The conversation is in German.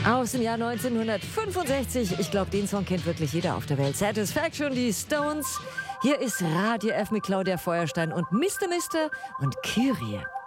Aus dem Jahr 1965. Ich glaube, den Song kennt wirklich jeder auf der Welt. Satisfaction, die Stones. Hier ist Radio F mit Claudia Feuerstein und Mr. und Kyrie.